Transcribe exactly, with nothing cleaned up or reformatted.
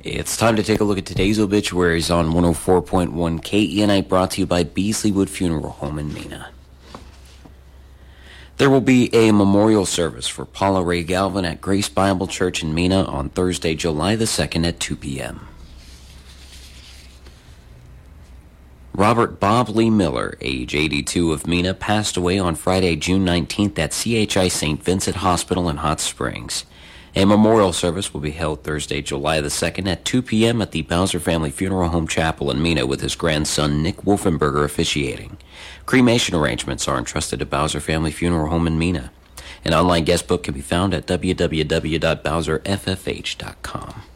It's time to take a look at today's obituaries on one oh four point one K E N I, brought to you by Beasleywood Funeral Home in Mena. There will be a memorial service for Paula Ray Galvin at Grace Bible Church in Mena on Thursday, July the second at two p.m. Robert Bob Lee Miller, age eighty-two, of Mena, passed away on Friday, June nineteenth at C H I Saint Vincent Hospital in Hot Springs. A memorial service will be held Thursday, July the second at two p.m. at the Bowser Family Funeral Home Chapel in Mena, with his grandson Nick Wolfenberger officiating. Cremation arrangements are entrusted to Bowser Family Funeral Home in Mena. An online guest book can be found at w w w dot bowser f f h dot com.